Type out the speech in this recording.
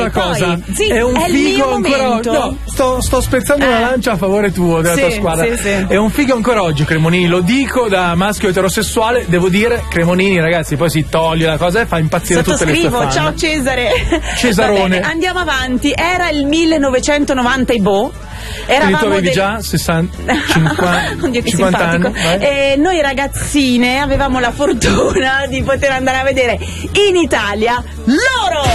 una cosa, sì, è un figo ancora oggi. No, sto spezzando una lancia a favore tuo, della tua squadra. Sì. È un figo ancora oggi Cremonini, lo dico da maschio eterosessuale, devo dire Cremonini, ragazzi, poi si toglie la cosa e fa impazzire tutte le sue fan. Ciao Cesare. Cesarone. Bene, andiamo avanti, era il 1990 i boh. Quindi tu avevi già 50 anni. E noi ragazzine avevamo la fortuna di poter andare a vedere in Italia loro!